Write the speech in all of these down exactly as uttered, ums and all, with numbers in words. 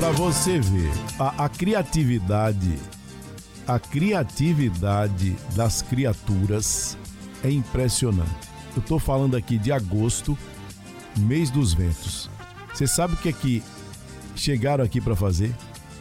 Pra você ver, a, a criatividade, a criatividade das criaturas é impressionante. Eu tô falando aqui de agosto, mês dos ventos. Você sabe o que é que chegaram aqui para fazer?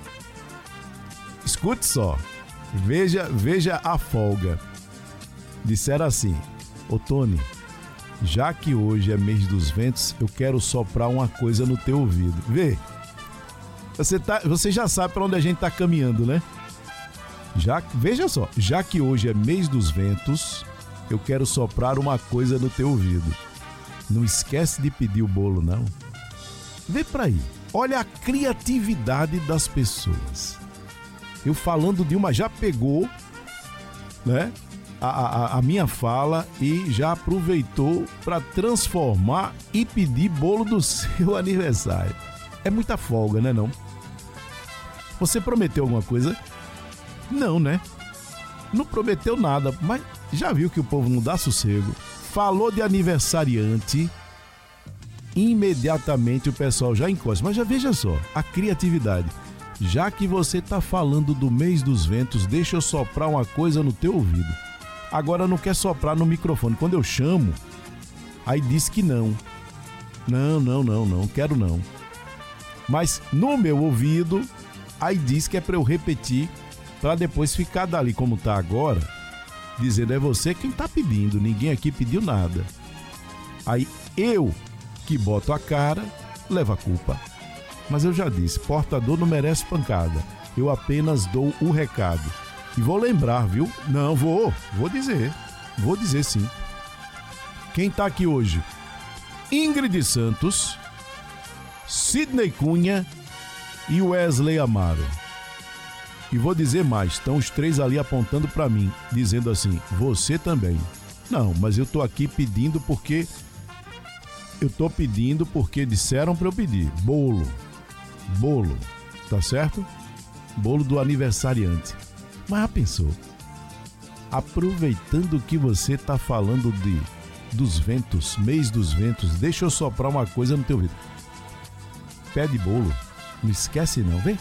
Escute só, veja, veja a folga. Disseram assim: ô Tony, já que hoje é mês dos ventos, eu quero soprar uma coisa no teu ouvido. Vê, você, tá, você já sabe para onde a gente tá caminhando, né? Já, veja só, já que hoje é mês dos ventos, eu quero soprar uma coisa no teu ouvido. Não esquece de pedir o bolo, não. Vê pra aí, olha a criatividade das pessoas. Eu falando de uma, já pegou, né, a, a, a minha fala e já aproveitou para transformar e pedir bolo do seu aniversário. É muita folga, né, não? Você prometeu alguma coisa? Não, né? Não prometeu nada, mas já viu que o povo não dá sossego. Falou de aniversariante, imediatamente o pessoal já encosta. Mas já veja só, a criatividade. Já que você tá falando do mês dos ventos, deixa eu soprar uma coisa no teu ouvido. Agora não quer soprar no microfone. Quando eu chamo, aí diz que não. Não, não, não, não, quero não. Mas no meu ouvido, aí diz que é para eu repetir, para depois ficar dali como tá agora, dizendo é você quem tá pedindo, ninguém aqui pediu nada. Aí eu que boto a cara, levo a culpa. Mas eu já disse, portador não merece pancada. Eu apenas dou o recado. E vou lembrar, viu? Não, vou, vou dizer. Vou dizer sim. Quem tá aqui hoje? Ingrid Santos, Sidney Cunha e Wesley Amaro. E vou dizer mais, estão os três ali apontando pra mim, dizendo assim, você também. Não, mas eu tô aqui pedindo porque... Eu tô pedindo porque disseram pra eu pedir. Bolo. Bolo, tá certo? Bolo do aniversariante. Mas já pensou? Aproveitando que você tá falando de dos ventos, mês dos ventos, deixa eu soprar uma coisa no teu ouvido. Pede bolo. Não esquece não, vem.